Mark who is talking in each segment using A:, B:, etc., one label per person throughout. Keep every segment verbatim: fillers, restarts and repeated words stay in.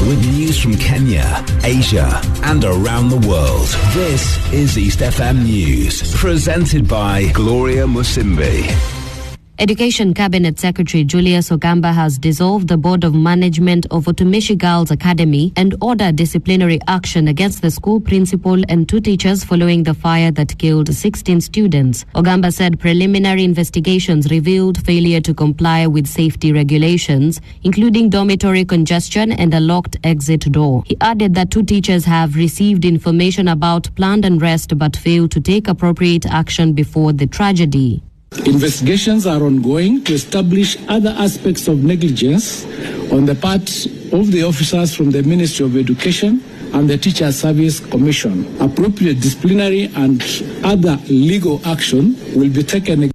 A: with news from Kenya, Asia, and around the world. This is East F M News, presented by Gloria Musimbi.
B: Education Cabinet Secretary Julius Ogamba has dissolved the Board of Management of Utumishi Girls Academy and ordered disciplinary action against the school principal and two teachers following the fire that killed sixteen students. Ogamba said preliminary investigations revealed failure to comply with safety regulations, including dormitory congestion and a locked exit door. He added that two teachers have received information about planned unrest but failed to take appropriate action before the tragedy.
C: Investigations are ongoing to establish other aspects of negligence on the part of the officers from the Ministry of Education and the Teacher Service Commission. Appropriate disciplinary and other legal action will be taken.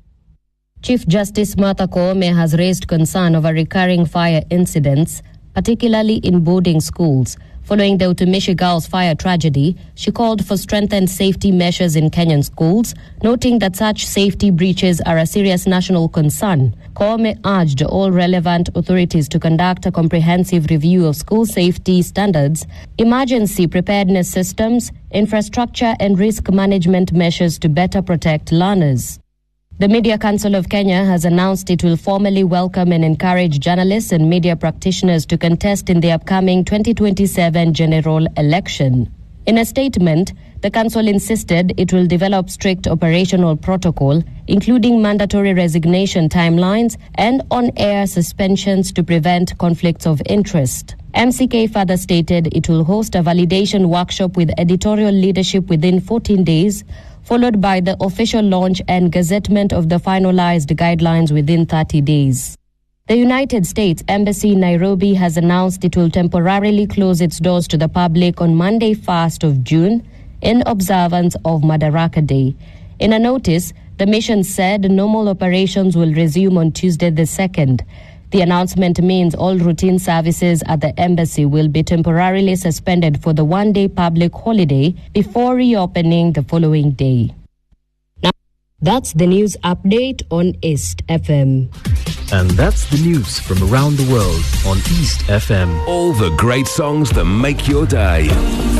B: Chief Justice Martha Koome has raised concern over recurring fire incidents, particularly in boarding schools. Following the Utumishi Girls fire tragedy, she called for strengthened safety measures in Kenyan schools, noting that such safety breaches are a serious national concern. Koome urged all relevant authorities to conduct a comprehensive review of school safety standards, emergency preparedness systems, infrastructure and risk management measures to better protect learners. The Media Council of Kenya has announced it will formally welcome and encourage journalists and media practitioners to contest in the upcoming twenty twenty-seven general election. In a statement, the council insisted it will develop strict operational protocol, including mandatory resignation timelines and on-air suspensions to prevent conflicts of interest. M C K further stated it will host a validation workshop with editorial leadership within fourteen days, followed by the official launch and gazettement of the finalized guidelines within thirty days. The United States Embassy in Nairobi has announced it will temporarily close its doors to the public on Monday, first of June, in observance of Madaraka Day. In a notice, the mission said normal operations will resume on Tuesday the second. The announcement means all routine services at the embassy will be temporarily suspended for the one-day public holiday before reopening the following day. Now, that's the news update on East F M.
D: And that's the news from around the world on East F M.
A: All the great songs that make your day.